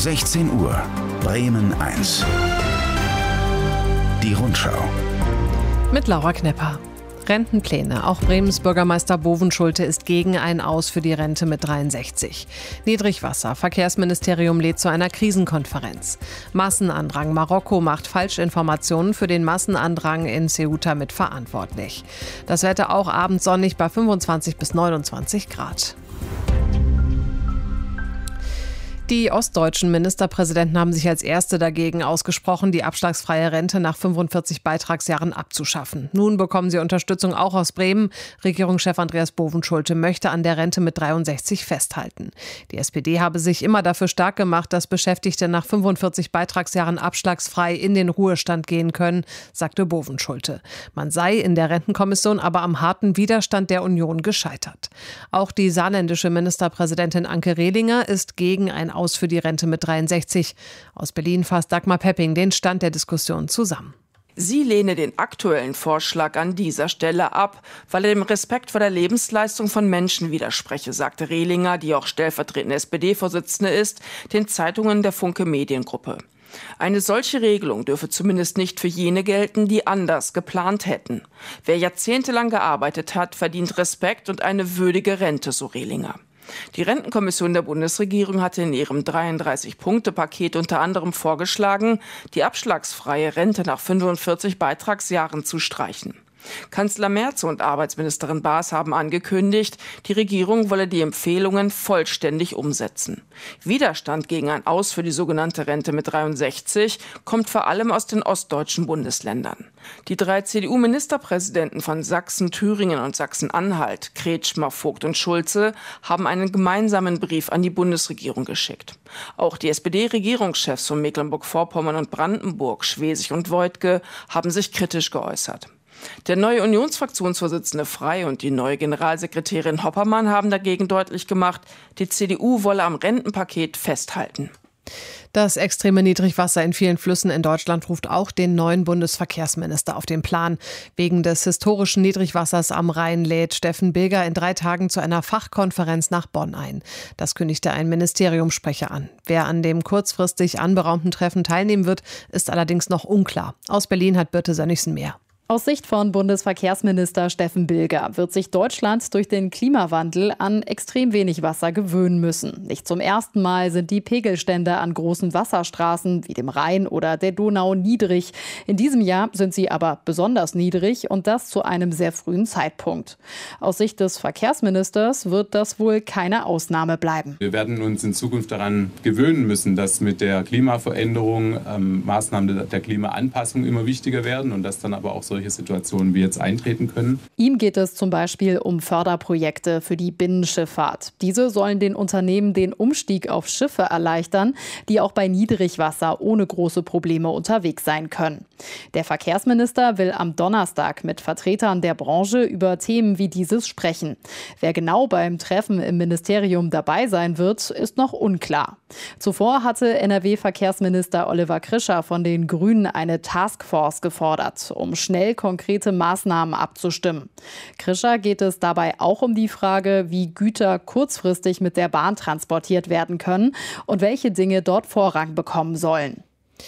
16 Uhr, Bremen 1. Die Rundschau. Mit Laura Knepper. Rentenpläne. Auch Bremens Bürgermeister Bovenschulte ist gegen ein Aus für die Rente mit 63. Niedrigwasser. Verkehrsministerium lädt zu einer Krisenkonferenz. Massenandrang. Marokko macht Falschinformationen für den Massenandrang in Ceuta mit verantwortlich. Das Wetter auch abends sonnig bei 25 bis 29 Grad. Die ostdeutschen Ministerpräsidenten haben sich als erste dagegen ausgesprochen, die abschlagsfreie Rente nach 45 Beitragsjahren abzuschaffen. Nun bekommen sie Unterstützung auch aus Bremen. Regierungschef Andreas Bovenschulte möchte an der Rente mit 63 festhalten. Die SPD habe sich immer dafür stark gemacht, dass Beschäftigte nach 45 Beitragsjahren abschlagsfrei in den Ruhestand gehen können, sagte Bovenschulte. Man sei in der Rentenkommission aber am harten Widerstand der Union gescheitert. Auch die saarländische Ministerpräsidentin Anke Rehlinger ist gegen ein Aus für die Rente mit 63. Aus Berlin fasst Dagmar Pepping den Stand der Diskussion zusammen. Sie lehne den aktuellen Vorschlag an dieser Stelle ab, weil er dem Respekt vor der Lebensleistung von Menschen widerspreche, sagte Rehlinger, die auch stellvertretende SPD-Vorsitzende ist, den Zeitungen der Funke Mediengruppe. Eine solche Regelung dürfe zumindest nicht für jene gelten, die anders geplant hätten. Wer jahrzehntelang gearbeitet hat, verdient Respekt und eine würdige Rente, so Rehlinger. Die Rentenkommission der Bundesregierung hatte in ihrem 33-Punkte-Paket unter anderem vorgeschlagen, die abschlagsfreie Rente nach 45 Beitragsjahren zu streichen. Kanzler Merz und Arbeitsministerin Baas haben angekündigt, die Regierung wolle die Empfehlungen vollständig umsetzen. Widerstand gegen ein Aus für die sogenannte Rente mit 63 kommt vor allem aus den ostdeutschen Bundesländern. Die 3 CDU-Ministerpräsidenten von Sachsen, Thüringen und Sachsen-Anhalt, Kretschmer, Vogt und Schulze, haben einen gemeinsamen Brief an die Bundesregierung geschickt. Auch die SPD-Regierungschefs von Mecklenburg-Vorpommern und Brandenburg, Schwesig und Woidke, haben sich kritisch geäußert. Der neue Unionsfraktionsvorsitzende Frey und die neue Generalsekretärin Hoppermann haben dagegen deutlich gemacht, die CDU wolle am Rentenpaket festhalten. Das extreme Niedrigwasser in vielen Flüssen in Deutschland ruft auch den neuen Bundesverkehrsminister auf den Plan. Wegen des historischen Niedrigwassers am Rhein lädt Steffen Bilger in 3 Tagen zu einer Fachkonferenz nach Bonn ein. Das kündigte ein Ministeriumssprecher an. Wer an dem kurzfristig anberaumten Treffen teilnehmen wird, ist allerdings noch unklar. Aus Berlin hat Birte Sönnigsen mehr. Aus Sicht von Bundesverkehrsminister Steffen Bilger wird sich Deutschland durch den Klimawandel an extrem wenig Wasser gewöhnen müssen. Nicht zum ersten Mal sind die Pegelstände an großen Wasserstraßen wie dem Rhein oder der Donau niedrig. In diesem Jahr sind sie aber besonders niedrig und das zu einem sehr frühen Zeitpunkt. Aus Sicht des Verkehrsministers wird das wohl keine Ausnahme bleiben. Wir werden uns in Zukunft daran gewöhnen müssen, dass mit der Klimaveränderung Maßnahmen der Klimaanpassung immer wichtiger werden und dass dann aber auch solche Situationen wie jetzt eintreten können. Ihm geht es zum Beispiel um Förderprojekte für die Binnenschifffahrt. Diese sollen den Unternehmen den Umstieg auf Schiffe erleichtern, die auch bei Niedrigwasser ohne große Probleme unterwegs sein können. Der Verkehrsminister will am Donnerstag mit Vertretern der Branche über Themen wie dieses sprechen. Wer genau beim Treffen im Ministerium dabei sein wird, ist noch unklar. Zuvor hatte NRW-Verkehrsminister Oliver Krischer von den Grünen eine Taskforce gefordert, um schnell konkrete Maßnahmen abzustimmen. Krischer geht es dabei auch um die Frage, wie Güter kurzfristig mit der Bahn transportiert werden können und welche Dinge dort Vorrang bekommen sollen.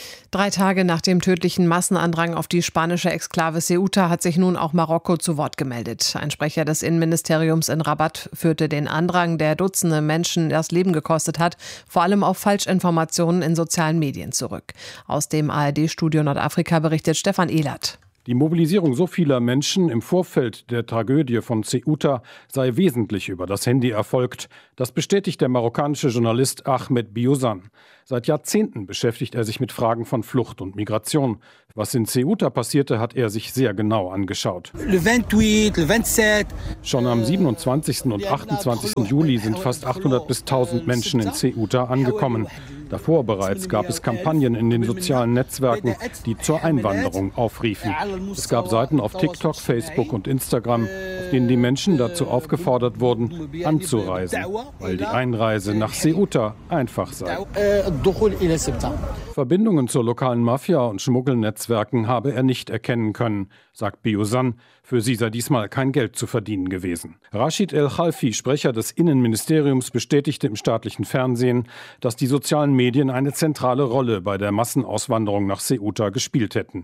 3 Tage nach dem tödlichen Massenandrang auf die spanische Exklave Ceuta hat sich nun auch Marokko zu Wort gemeldet. Ein Sprecher des Innenministeriums in Rabat führte den Andrang, der Dutzende Menschen das Leben gekostet hat, vor allem auf Falschinformationen in sozialen Medien zurück. Aus dem ARD-Studio Nordafrika berichtet Stefan Ehlert. Die Mobilisierung so vieler Menschen im Vorfeld der Tragödie von Ceuta sei wesentlich über das Handy erfolgt. Das bestätigt der marokkanische Journalist Ahmed Biozan. Seit Jahrzehnten beschäftigt er sich mit Fragen von Flucht und Migration. Was in Ceuta passierte, hat er sich sehr genau angeschaut. Schon am 27. und 28. Juli sind fast 800 bis 1000 Menschen in Ceuta angekommen. Davor bereits gab es Kampagnen in den sozialen Netzwerken, die zur Einwanderung aufriefen. Es gab Seiten auf TikTok, Facebook und Instagram, auf denen die Menschen dazu aufgefordert wurden, anzureisen, weil die Einreise nach Ceuta einfach sei. Verbindungen zur lokalen Mafia und Schmuggelnetzwerken habe er nicht erkennen können, sagt Biuzan. Für sie sei diesmal kein Geld zu verdienen gewesen. Rashid El-Khalfi, Sprecher des Innenministeriums, bestätigte im staatlichen Fernsehen, dass die sozialen Medien eine zentrale Rolle bei der Massenauswanderung nach Ceuta gespielt hätten.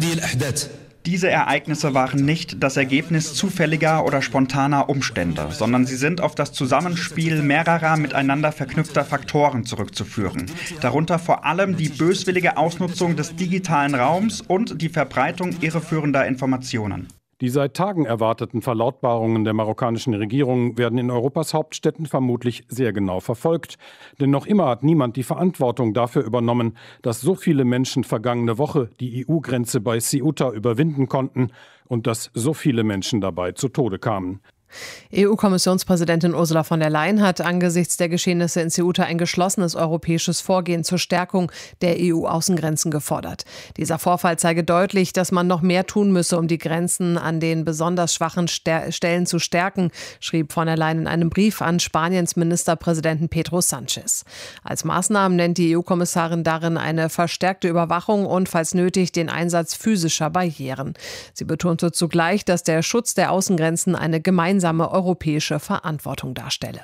Diese Ereignisse waren nicht das Ergebnis zufälliger oder spontaner Umstände, sondern sie sind auf das Zusammenspiel mehrerer miteinander verknüpfter Faktoren zurückzuführen. Darunter vor allem die böswillige Ausnutzung des digitalen Raums und die Verbreitung irreführender Informationen. Die seit Tagen erwarteten Verlautbarungen der marokkanischen Regierung werden in Europas Hauptstädten vermutlich sehr genau verfolgt. Denn noch immer hat niemand die Verantwortung dafür übernommen, dass so viele Menschen vergangene Woche die EU-Grenze bei Ceuta überwinden konnten und dass so viele Menschen dabei zu Tode kamen. EU-Kommissionspräsidentin Ursula von der Leyen hat angesichts der Geschehnisse in Ceuta ein geschlossenes europäisches Vorgehen zur Stärkung der EU-Außengrenzen gefordert. Dieser Vorfall zeige deutlich, dass man noch mehr tun müsse, um die Grenzen an den besonders schwachen Stellen zu stärken, schrieb von der Leyen in einem Brief an Spaniens Ministerpräsidenten Pedro Sánchez. Als Maßnahmen nennt die EU-Kommissarin darin eine verstärkte Überwachung und, falls nötig, den Einsatz physischer Barrieren. Sie betonte zugleich, dass der Schutz der Außengrenzen eine gemeinsame europäische Verantwortung darstelle.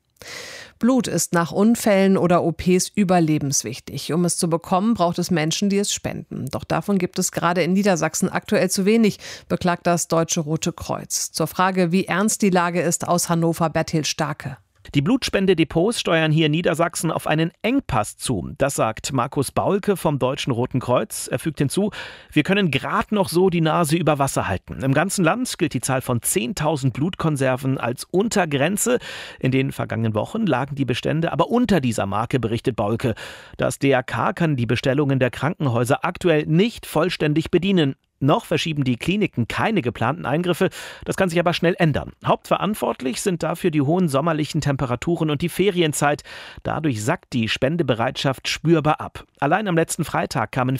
Blut ist nach Unfällen oder OPs überlebenswichtig. Um es zu bekommen, braucht es Menschen, die es spenden. Doch davon gibt es gerade in Niedersachsen aktuell zu wenig, beklagt das Deutsche Rote Kreuz. Zur Frage, wie ernst die Lage ist, aus Hannover Bertil Starke. Die Blutspende-Depots steuern hier in Niedersachsen auf einen Engpass zu. Das sagt Markus Baulke vom Deutschen Roten Kreuz. Er fügt hinzu, wir können gerade noch so die Nase über Wasser halten. Im ganzen Land gilt die Zahl von 10.000 Blutkonserven als Untergrenze. In den vergangenen Wochen lagen die Bestände aber unter dieser Marke, berichtet Baulke. Das DRK kann die Bestellungen der Krankenhäuser aktuell nicht vollständig bedienen. Noch verschieben die Kliniken keine geplanten Eingriffe. Das kann sich aber schnell ändern. Hauptverantwortlich sind dafür die hohen sommerlichen Temperaturen und die Ferienzeit. Dadurch sackt die Spendebereitschaft spürbar ab. Allein am letzten Freitag kamen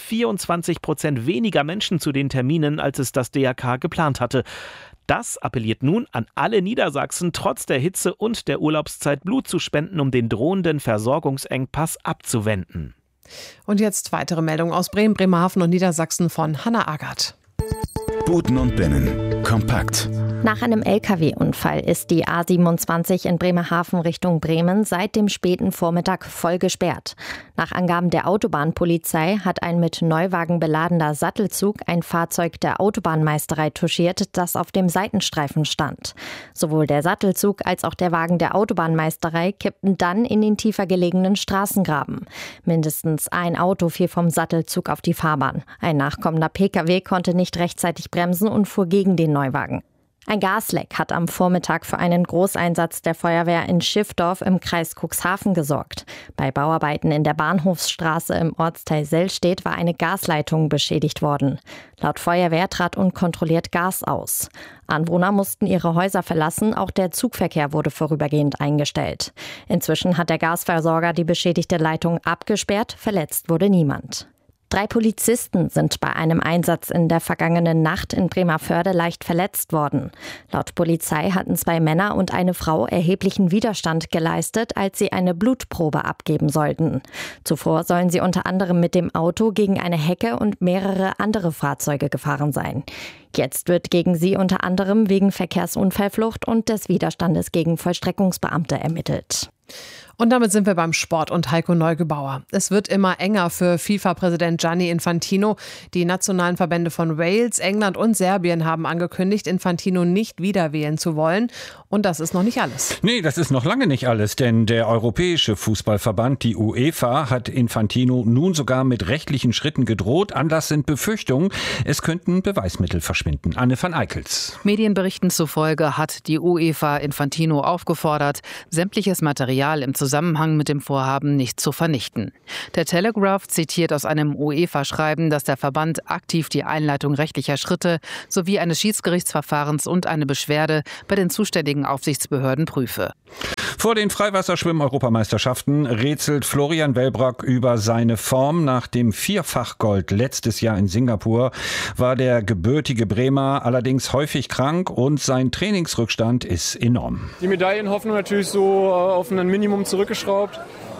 24% weniger Menschen zu den Terminen, als es das DRK geplant hatte. Das appelliert nun an alle Niedersachsen, trotz der Hitze und der Urlaubszeit Blut zu spenden, um den drohenden Versorgungsengpass abzuwenden. Und jetzt weitere Meldungen aus Bremen, Bremerhaven und Niedersachsen von Hanna Agert. Buten und Binnen. Kompakt. Nach einem Lkw-Unfall ist die A27 in Bremerhaven Richtung Bremen seit dem späten Vormittag voll gesperrt. Nach Angaben der Autobahnpolizei hat ein mit Neuwagen beladener Sattelzug ein Fahrzeug der Autobahnmeisterei touchiert, das auf dem Seitenstreifen stand. Sowohl der Sattelzug als auch der Wagen der Autobahnmeisterei kippten dann in den tiefer gelegenen Straßengraben. Mindestens ein Auto fiel vom Sattelzug auf die Fahrbahn. Ein nachkommender Pkw konnte nicht rechtzeitig bremsen und fuhr gegen den Neuwagen. Ein Gasleck hat am Vormittag für einen Großeinsatz der Feuerwehr in Schiffdorf im Kreis Cuxhaven gesorgt. Bei Bauarbeiten in der Bahnhofsstraße im Ortsteil Sellstedt war eine Gasleitung beschädigt worden. Laut Feuerwehr trat unkontrolliert Gas aus. Anwohner mussten ihre Häuser verlassen, auch der Zugverkehr wurde vorübergehend eingestellt. Inzwischen hat der Gasversorger die beschädigte Leitung abgesperrt, verletzt wurde niemand. 3 Polizisten sind bei einem Einsatz in der vergangenen Nacht in Bremervörde leicht verletzt worden. Laut Polizei hatten 2 Männer und eine Frau erheblichen Widerstand geleistet, als sie eine Blutprobe abgeben sollten. Zuvor sollen sie unter anderem mit dem Auto gegen eine Hecke und mehrere andere Fahrzeuge gefahren sein. Jetzt wird gegen sie unter anderem wegen Verkehrsunfallflucht und des Widerstandes gegen Vollstreckungsbeamte ermittelt. Und damit sind wir beim Sport und Heiko Neugebauer. Es wird immer enger für FIFA-Präsident Gianni Infantino. Die nationalen Verbände von Wales, England und Serbien haben angekündigt, Infantino nicht wieder wählen zu wollen. Und das ist noch nicht alles. Nee, das ist noch lange nicht alles, denn der Europäische Fußballverband, die UEFA, hat Infantino nun sogar mit rechtlichen Schritten gedroht. Anlass sind Befürchtungen, es könnten Beweismittel verschwinden. Anne van Eickels. Medienberichten zufolge hat die UEFA Infantino aufgefordert, sämtliches Material im Zusammenhang mit dem Vorhaben nicht zu vernichten. Der Telegraph zitiert aus einem UEFA-Schreiben, dass der Verband aktiv die Einleitung rechtlicher Schritte sowie eines Schiedsgerichtsverfahrens und eine Beschwerde bei den zuständigen Aufsichtsbehörden prüfe. Vor den Freiwasserschwimm-Europameisterschaften rätselt Florian Wellbrock über seine Form. Nach dem Vierfachgold letztes Jahr in Singapur war der gebürtige Bremer allerdings häufig krank und sein Trainingsrückstand ist enorm. Die Medaillenhoffnung natürlich so auf ein Minimum zurückgeschraubt.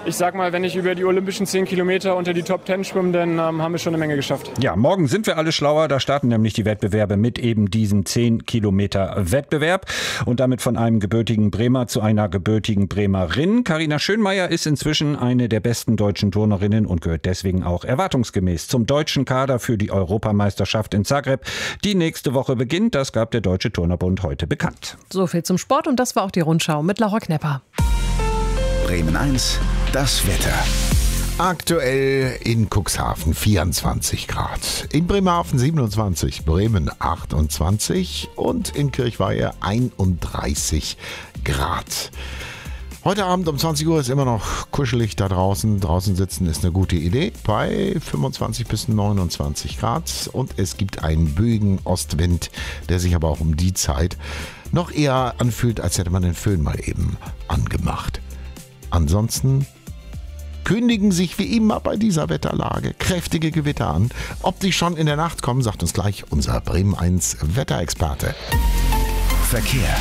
ich sag mal, wenn ich über die olympischen 10 Kilometer unter die Top 10 schwimme, dann haben wir schon eine Menge geschafft. Ja, morgen sind wir alle schlauer. Da starten nämlich die Wettbewerbe mit eben diesem 10 Kilometer Wettbewerb. Und damit von einem gebürtigen Bremer zu einer gebürtigen Bremerin. Carina Schönmeier ist inzwischen eine der besten deutschen Turnerinnen und gehört deswegen auch erwartungsgemäß zum deutschen Kader für die Europameisterschaft in Zagreb, die nächste Woche beginnt. Das gab der Deutsche Turnerbund heute bekannt. So viel zum Sport und das war auch die Rundschau mit Laura Knepper. Bremen 1, das Wetter. Aktuell in Cuxhaven 24 Grad, in Bremerhaven 27, Bremen 28 und in Kirchweihe 31 Grad. Heute Abend um 20 Uhr ist immer noch kuschelig da draußen. Draußen sitzen ist eine gute Idee bei 25 bis 29 Grad und es gibt einen böigen Ostwind, der sich aber auch um die Zeit noch eher anfühlt, als hätte man den Föhn mal eben angemacht. Ansonsten kündigen sich wie immer bei dieser Wetterlage kräftige Gewitter an. Ob die schon in der Nacht kommen, sagt uns gleich unser Bremen 1 Wetterexperte. Verkehr.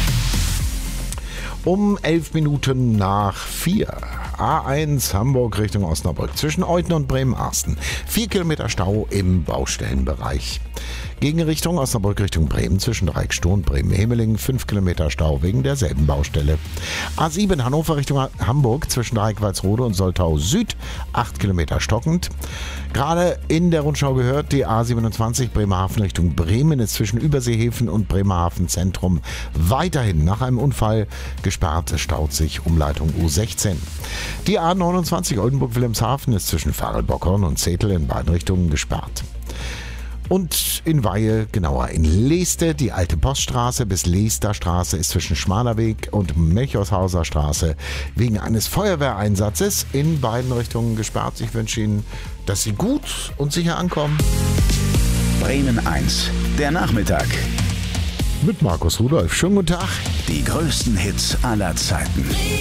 Um 11 Minuten nach 4. A1 Hamburg Richtung Osnabrück zwischen Euthen und Bremen-Arsten. 4 Kilometer Stau im Baustellenbereich. Gegenrichtung Osnabrück Richtung Bremen zwischen Dreieckstoh und Bremen-Hemeling 5 Kilometer Stau wegen derselben Baustelle. A7 Hannover Richtung Hamburg zwischen Dreieck-Walsrode und Soltau Süd 8 Kilometer stockend. Gerade in der Rundschau gehört, die A27 Bremerhaven Richtung Bremen ist zwischen Überseehäfen und Bremerhaven Zentrum weiterhin nach einem Unfall gesperrt. Es staut sich Umleitung U16. Die A29 Oldenburg-Wilhelmshaven ist zwischen Farel-Bockhorn und Zetel in beiden Richtungen gesperrt. Und in Weihe, genauer in Leeste, die alte Poststraße bis Leester Straße ist zwischen Schmalerweg und Melchorshauser Straße wegen eines Feuerwehreinsatzes in beiden Richtungen gesperrt. Ich wünsche Ihnen, dass Sie gut und sicher ankommen. Bremen 1, der Nachmittag. Mit Markus Rudolph. Schönen guten Tag. Die größten Hits aller Zeiten.